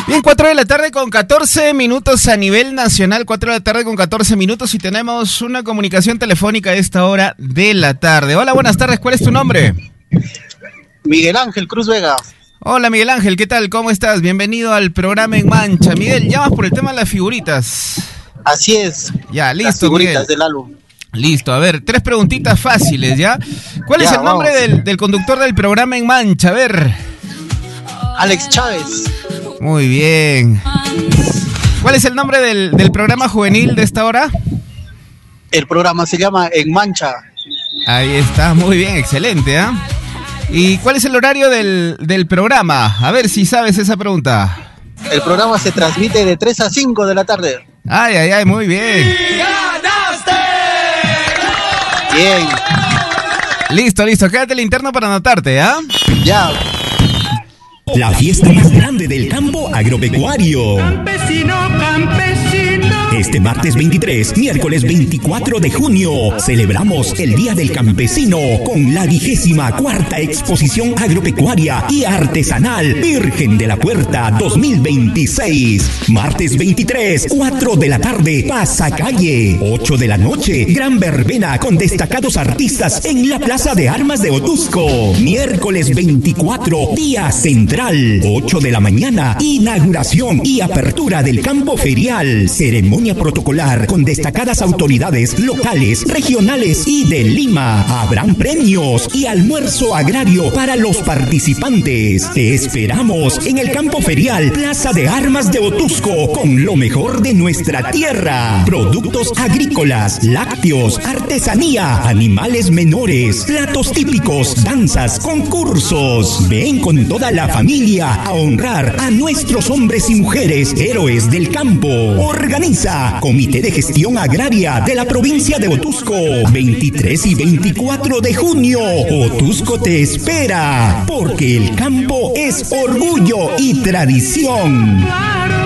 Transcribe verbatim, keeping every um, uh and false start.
Bien, cuatro de la tarde con catorce minutos a nivel nacional, cuatro de la tarde con catorce minutos y tenemos una comunicación telefónica a esta hora de la tarde. Hola, buenas tardes, ¿cuál es tu nombre? Miguel Ángel Cruz Vega. Hola Miguel Ángel, ¿qué tal? ¿Cómo estás? Bienvenido al programa En Mancha. Miguel, llamas por el tema de las figuritas. Así es. Ya, listo, las figuritas Miguel. del álbum. Listo, a ver, tres preguntitas fáciles, ¿ya? ¿Cuál Ya, es el nombre del, del conductor del programa En Mancha? A ver. Alex Chávez. Muy bien. ¿Cuál es el nombre del, del programa juvenil de esta hora? El programa se llama En Mancha. Ahí está, muy bien, excelente, ¿ah? ¿eh? ¿Y cuál es el horario del, del programa? A ver si sabes esa pregunta. El programa se transmite de tres a cinco de la tarde. Ay, ay, ay, muy bien. Bien. Listo, listo, quédate el interno para anotarte, ¿ah? ¿eh? Ya. La fiesta más grande del campo agropecuario. Campesino, campesino. Este martes veintitrés, miércoles veinticuatro de junio, celebramos el Día del Campesino con la vigésima cuarta exposición agropecuaria y artesanal Virgen de la Puerta dos mil veintiséis. Martes veintitrés, cuatro de la tarde, Pasacalle. ocho de la noche, gran verbena con destacados artistas en la Plaza de Armas de Otuzco. Miércoles veinticuatro, día central, ocho de la mañana, inauguración y apertura del campo ferial. Ceremonia protocolar con destacadas autoridades locales, regionales y de Lima. Habrán premios y almuerzo agrario para los participantes. Te esperamos en el campo ferial Plaza de Armas de Otuzco con lo mejor de nuestra tierra. Productos agrícolas, lácteos, artesanía, animales menores, platos típicos, danzas, concursos. Ven con toda la familia a honrar a nuestros hombres y mujeres héroes del campo. Organiza Comité de Gestión Agraria de la provincia de Otuzco. veintitrés y veinticuatro de junio. Otuzco te espera, porque el campo es orgullo y tradición.